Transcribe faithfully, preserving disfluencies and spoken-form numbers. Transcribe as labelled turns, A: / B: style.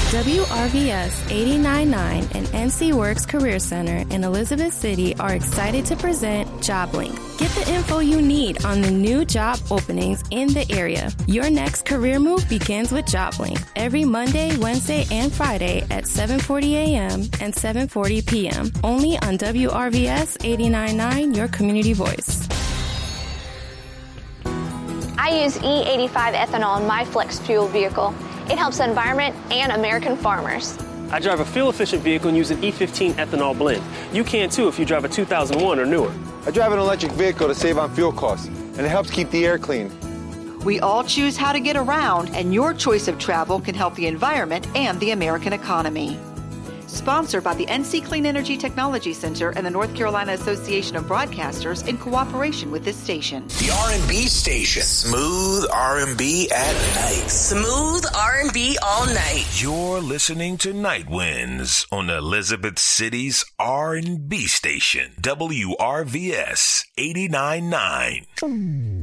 A: W R V S eighty-nine point nine and N C Works Career Center in Elizabeth City are excited to present JobLink. Get the info you need on the new job openings in the area. Your next career move begins with JobLink every Monday, Wednesday, and Friday at seven forty a.m. and seven forty p.m. Only on W R V S eighty-nine point nine, your community voice.
B: I use E eighty-five ethanol in my flex fuel vehicle. It helps the environment and American farmers.
C: I drive a fuel-efficient vehicle and use an E fifteen ethanol blend. You can too if you drive a two thousand one or newer.
D: I drive an electric vehicle to save on fuel costs, and it helps keep the air clean.
E: We all choose how to get around, and your choice of travel can help the environment and the American economy. Sponsored by the N C Clean Energy Technology Center and the North Carolina Association of Broadcasters in cooperation with this station.
F: The R and B station. Smooth R and B at night.
G: Smooth R and B all night.
F: You're listening to Night Winds on Elizabeth City's R and B station, W R V S eighty-nine point nine.